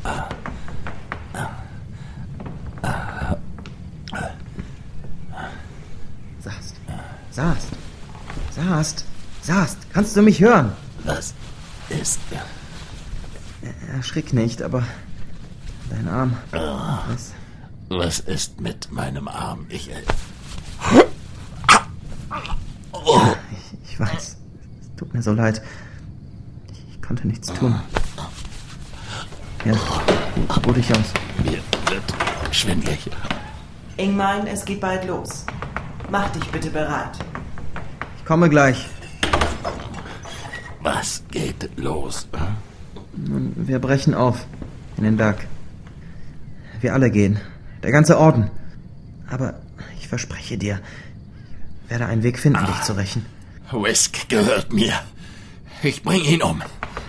Sast, kannst du mich hören? Was ist? Erschrick nicht, aber dein Arm. Was ist mit meinem Arm? Ich weiß. Es tut mir so leid. Ich konnte nichts tun. Ja, ruh dich aus. Mir wird schwindelig. Ingmar, es geht bald los. Mach dich bitte bereit. Ich komme gleich. Was geht los? Nun, wir brechen auf. In den Berg. Wir alle gehen. Der ganze Orden. Aber ich verspreche dir, ich werde einen Weg finden, dich zu rächen. Whisk gehört mir. Ich bringe ihn um.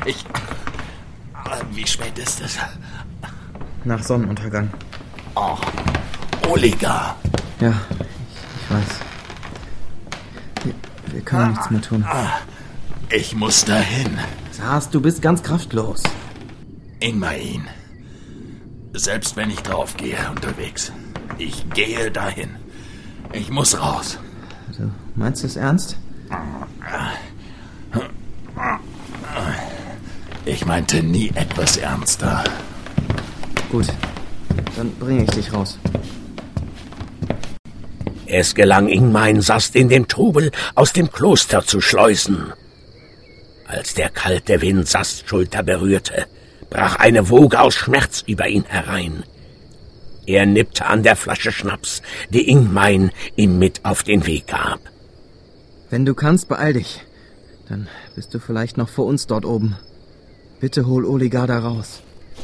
Wie spät ist es? Nach Sonnenuntergang. Oh, Oligar. Ja, ich weiß. Wir können nichts mehr tun. Ich muss dahin. Sast, du bist ganz kraftlos. Ingmar. Selbst wenn ich draufgehe unterwegs. Ich gehe dahin. Ich muss raus. Du meinst es ernst? Ich meinte nie etwas ernster. Gut, dann bringe ich dich raus. Es gelang Ingmar Sast in dem Trubel aus dem Kloster zu schleusen. Als der kalte Wind Sasts Schulter berührte, brach eine Woge aus Schmerz über ihn herein. Er nippte an der Flasche Schnaps, die Ingmar ihm mit auf den Weg gab. Wenn du kannst, beeil dich. Dann bist du vielleicht noch vor uns dort oben. Bitte hol Oligar da raus.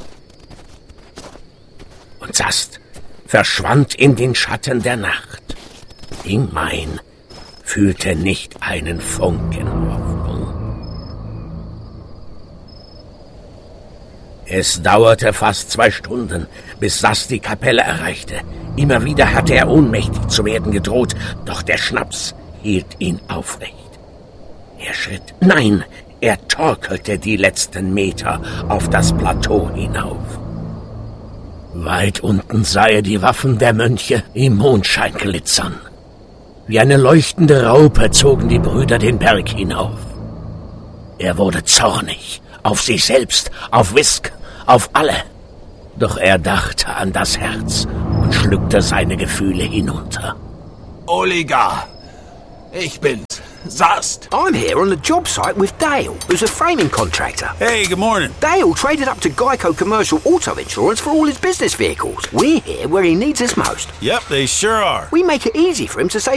Und Sast verschwand in den Schatten der Nacht. Ingmar fühlte nicht einen Funken Hoffnung. Es dauerte fast 2 Stunden, bis Sast die Kapelle erreichte. Immer wieder hatte er ohnmächtig zu werden gedroht, doch der Schnaps hielt ihn aufrecht. Er schritt, nein, er torkelte die letzten Meter auf das Plateau hinauf. Weit unten sah er die Waffen der Mönche im Mondschein glitzern. Wie eine leuchtende Raupe zogen die Brüder den Berg hinauf. Er wurde zornig, auf sich selbst, auf Whisk, auf alle. Doch er dachte an das Herz und schluckte seine Gefühle hinunter. Oligar, ich bin's, Sast. I'm here on the job site with Dale, who's a framing contractor. Hey, good morning. Dale traded up to Geico Commercial Auto Insurance for all his business vehicles. We're here where he needs us most. Yep, they sure are. We make it easy for him to save